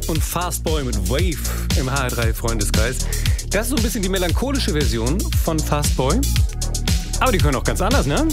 und Fastboy mit Wave im HR3-Freundeskreis. Das ist so ein bisschen die melancholische Version von Fastboy. Aber die können auch ganz anders, ne?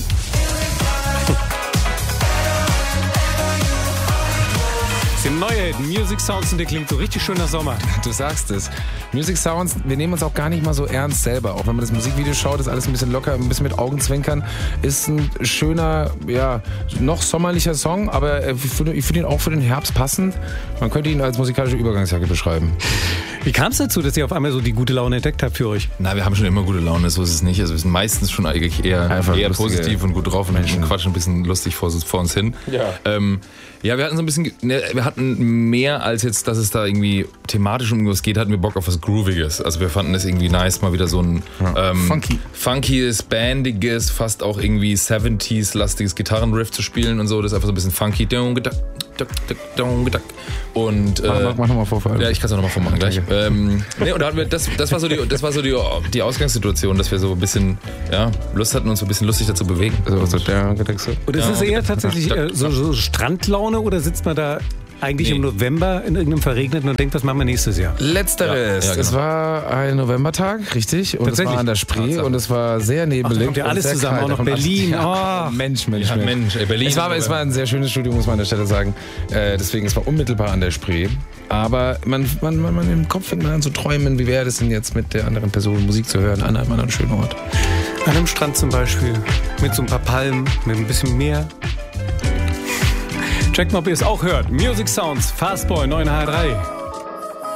Das ist der neue Hit, Music Sounds, und der klingt so richtig schön nach Sommer. Du sagst es. Music Sounds, wir nehmen uns auch gar nicht mal so ernst selber. Auch wenn man das Musikvideo schaut, ist alles ein bisschen locker, ein bisschen mit Augenzwinkern. Ist ein schöner, ja, noch sommerlicher Song, aber ich finde ihn auch für den Herbst passend. Man könnte ihn als musikalische Übergangsjacke beschreiben. Wie kam es dazu, dass ihr auf einmal so die gute Laune entdeckt habt für euch? Na, wir haben schon immer gute Laune, so ist es nicht. Also wir sind meistens schon eigentlich eher positiv und gut drauf und quatschen ein bisschen lustig vor uns hin. Ja. Ja, wir hatten so ein bisschen, wir hatten mehr als jetzt, dass es da irgendwie thematisch um irgendwas geht, hatten wir Bock auf was Grooviges. Also wir fanden es irgendwie nice, mal wieder so ein funkyes, bandiges, fast auch irgendwie 70s-lastiges Gitarrenriff zu spielen und so. Das ist einfach so ein bisschen funky. Und mach nochmal vor. Ja, ich kann es auch nochmal vormachen gleich. Und da hatten wir, das war so die Ausgangssituation, dass wir so ein bisschen Lust hatten, uns so ein bisschen lustig dazu bewegen. Und ist es eher tatsächlich so Strandlaune oder sitzt man da eigentlich im November in irgendeinem Verregneten und denkt, was machen wir nächstes Jahr? Letzteres. Ja, genau. Es war ein Novembertag, richtig? Und es war an der Spree und es war sehr nebelig. Da kommt ja alles zusammen, auch noch Berlin. Mensch. Berlin. Es war ein sehr schönes Studio, muss man an der Stelle sagen. Deswegen, es war unmittelbar an der Spree. Aber man im Kopf fängt man an zu träumen, wie wäre das denn jetzt mit der anderen Person Musik zu hören an einem anderen schönen Ort. An einem Strand zum Beispiel, mit so ein paar Palmen, mit ein bisschen Meer. Checkt mal, ob ihr es auch hört. Music Sounds, Fastboy, 9H3.